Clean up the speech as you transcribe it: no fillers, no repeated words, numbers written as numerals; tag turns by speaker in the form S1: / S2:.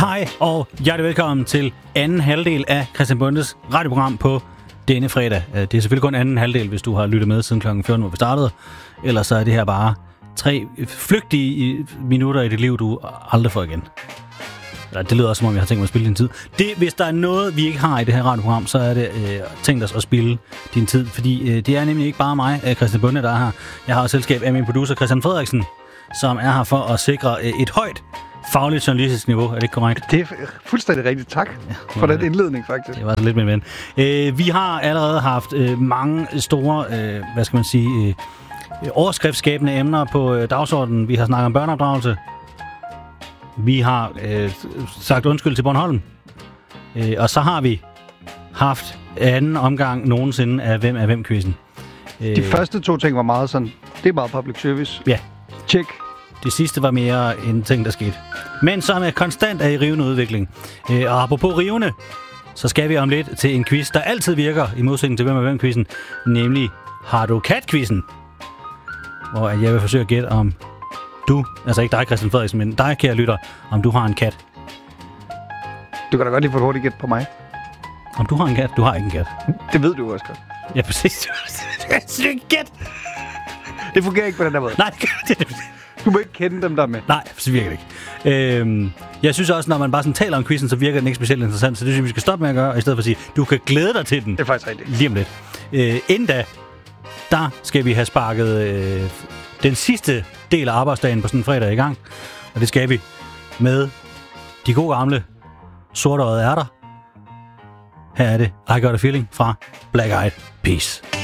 S1: Hej og hjertelig velkommen til anden halvdel af Christian Bondes radioprogram på denne fredag. Det er selvfølgelig kun anden halvdel, hvis du har lyttet med siden kl. 14, hvor vi startede. Ellers så er det her bare 3 flygtige minutter i dit liv, du aldrig får igen. Det lyder også, som om jeg har tænkt mig at spille din tid. Hvis der er noget, vi ikke har i det her radioprogram, så er det tænkt os at spille din tid. Fordi det er nemlig ikke bare mig, Christian Bonde, der er her. Jeg har også selskab af min producer, Christian Frederiksen, som er her for at sikre et højt fagligt journalistisk niveau. Er det ikke korrekt?
S2: Det er fuldstændig rigtigt. Tak for den indledning, faktisk.
S1: Det var så lidt min ven. Vi har allerede haft mange store, overskriftsskabende emner på dagsordenen. Vi har snakket om børneopdragelse. Vi har sagt undskyld til Bornholm. Og så har vi haft anden omgang nogensinde af Hvem er hvem-quizzen.
S2: De første 2 ting var meget sådan, det er meget public service.
S1: Ja.
S2: Check.
S1: Det sidste var mere en ting, der skete. Men som er konstant i rivende udvikling. Og apropos rivende, så skal vi om lidt til en quiz, der altid virker i modsætning til Hvem er hvem-quizzen. Nemlig Har du kat-quizzen? Hvor jeg vil forsøge at gætte om du, altså ikke dig Christian Frederiksen, men dig kære lytter, om du har en kat.
S2: Du kan da godt lige få et hurtigt gæt på mig.
S1: Om du har en kat? Du har ikke en kat.
S2: Det ved du også godt.
S1: Ja, præcis. Det er ikke gæt.
S2: Det fungerer ikke på den der måde.
S1: Nej,
S2: du må ikke kende dem der med.
S1: Nej, så virker det ikke. Jeg synes også, når man bare sådan taler om quizzen, så virker den ikke specielt interessant. Så det synes jeg, vi skal stoppe med at gøre, og i stedet for at sige, du kan glæde dig til den.
S2: Det er faktisk rigtigt.
S1: Lige om lidt. Inden da, der skal vi have sparket den sidste del af arbejdsdagen på sådan en fredag i gang. Og det skal vi med de gode gamle sortøjede ærter. Her er det I Got a Feeling fra Black Eyed Peas.